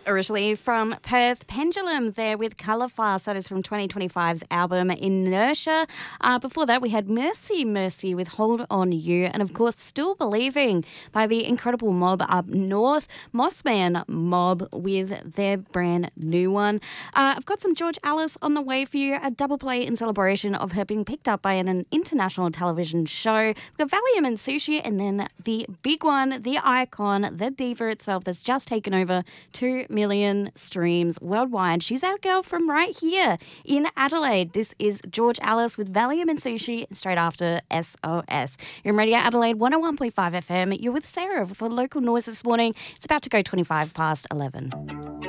Originally from Perth, Pendulum there with Colour Fast. That is from 2025's album Inertia. Before that, we had Mercy Mercy with Hold On You. And of course, Still Believing by the incredible Mob up north. Mossman Mob with their brand new one. I've got some George Alice on the way for you. A double play in celebration of her being picked up by an international television show. We've got Valium and Sushi, and then the big one, the icon, the diva itself that's just taken over 2 million streams worldwide. She's our girl from right here in Adelaide. This is George Alice with Valium and Sushi straight after SOS. You're in Radio Adelaide 101.5 FM. You're with Sarah for Local Noise this morning. It's about to go 25 past 11.